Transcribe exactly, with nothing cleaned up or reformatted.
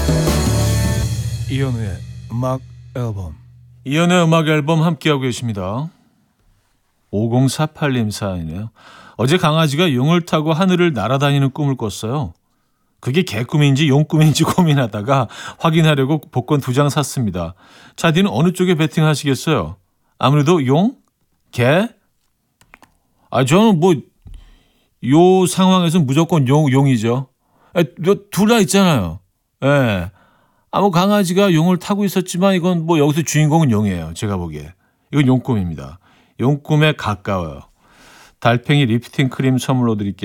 이현우의 음악 앨범. 이현우의 음악 앨범 함께하고 계십니다. 오공사팔 님 사연이네요. 어제 강아지가 용을 타고 하늘을 날아다니는 꿈을 꿨어요. 그게 개꿈인지 용꿈인지 고민하다가 확인하려고 복권 두 장 샀습니다. 차디는 어느 쪽에 베팅하시겠어요? 아무래도 용? 개? 아, 저는 뭐 요 상황에서 무조건 용, 용이죠. 둘 다 있잖아요. 예. 아, 뭐 강아지가 용을 타고 있었지만 이건 뭐 여기서 주인공은 용이에요. 제가 보기에. 이건 용꿈입니다. 용꿈에 가까워요. 달팽이 리프팅 크림 선물로 드릴게요.